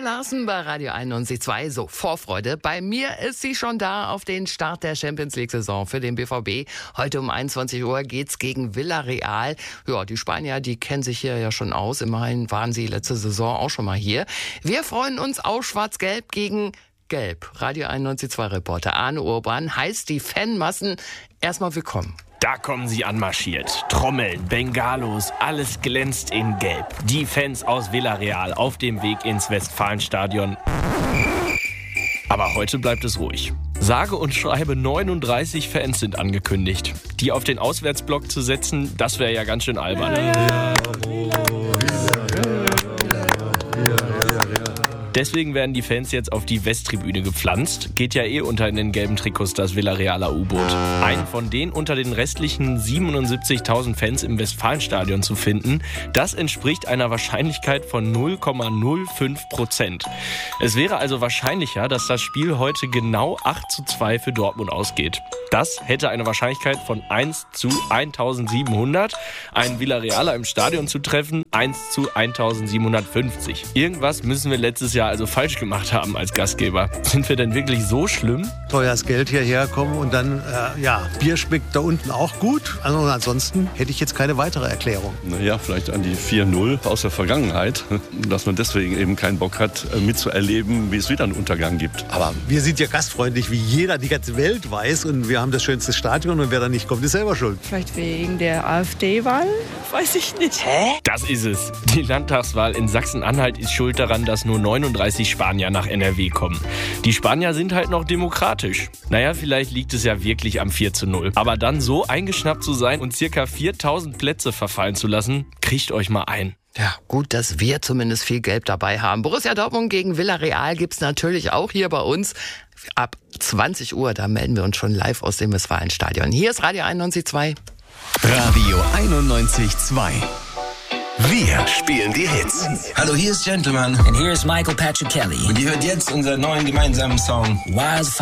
Larsen bei Radio 91.2. So, Vorfreude. Bei mir ist sie schon da auf den Start der Champions-League-Saison für den BVB. Heute um 21 Uhr geht's gegen Villarreal. Ja, die Spanier, die kennen sich hier ja schon aus. Immerhin waren sie letzte Saison auch schon mal hier. Wir freuen uns auf Schwarz-Gelb gegen Gelb. Radio 91.2-Reporter Arne Urban heißt die Fanmassen erstmal willkommen. Da kommen sie anmarschiert. Trommeln, Bengalos, alles glänzt in Gelb. Die Fans aus Villarreal auf dem Weg ins Westfalenstadion. Aber heute bleibt es ruhig. Sage und schreibe 39 Fans sind angekündigt. Die auf den Auswärtsblock zu setzen, das wäre ja ganz schön albern. Deswegen werden die Fans jetzt auf die Westtribüne gepflanzt. Geht ja unter in den gelben Trikots das Villarealer U-Boot. Einen von denen unter den restlichen 77.000 Fans im Westfalenstadion zu finden, das entspricht einer Wahrscheinlichkeit von 0,05%. Es wäre also wahrscheinlicher, dass das Spiel heute genau 8:2 für Dortmund ausgeht. Das hätte eine Wahrscheinlichkeit von 1:1700. Einen Villarealer im Stadion zu treffen, 1:1750. Irgendwas müssen wir letztes Jahr also falsch gemacht haben als Gastgeber. Sind wir denn wirklich so schlimm? Teures Geld hierher kommen und dann, Bier schmeckt da unten auch gut. Also ansonsten hätte ich jetzt keine weitere Erklärung. Naja, vielleicht an die 4-0 aus der Vergangenheit, dass man deswegen eben keinen Bock hat, mitzuerleben, wie es wieder einen Untergang gibt. Aber wir sind ja gastfreundlich, wie jeder die ganze Welt weiß. Und wir haben das schönste Stadion und wer da nicht kommt, ist selber schuld. Vielleicht wegen der AfD-Wahl? Weiß ich nicht. Hä? Das ist es. Die Landtagswahl in Sachsen-Anhalt ist schuld daran, dass nur 39 Spanier nach NRW kommen. Die Spanier sind halt noch demokratisch. Naja, vielleicht liegt es ja wirklich am 4:0. Aber dann so eingeschnappt zu sein und ca. 4.000 Plätze verfallen zu lassen, kriegt euch mal ein. Ja, gut, dass wir zumindest viel Gelb dabei haben. Borussia Dortmund gegen Villarreal gibt's natürlich auch hier bei uns. Ab 20 Uhr, da melden wir uns schon live aus dem Westfalenstadion. Hier ist Radio 91.2. Radio 91.2. Wir spielen die Hits. Hallo, hier ist Gentleman. And here is Michael Patrick Kelly. Und ihr hört jetzt unseren neuen gemeinsamen Song Wildfire.